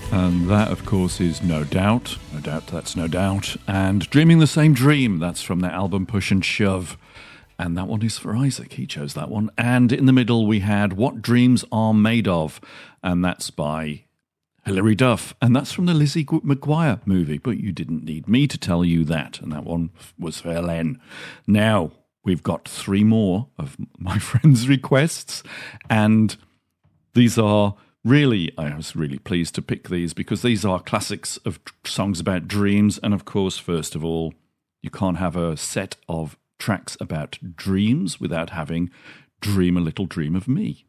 And that, of course, is No Doubt. No Doubt, that's No Doubt. And Dreaming the Same Dream, that's from their album Push and Shove. And that one is for Isaac. He chose that one. And in the middle, we had What Dreams Are Made Of. And that's by Hilary Duff. And that's from the Lizzie McGuire movie. But you didn't need me to tell you that. And that one was for Helen. Now, we've got 3 more of my friends' requests. And these are... Really, I was really pleased to pick these because these are classics of songs about dreams. And of course, first of all, you can't have a set of tracks about dreams without having Dream a Little Dream of Me.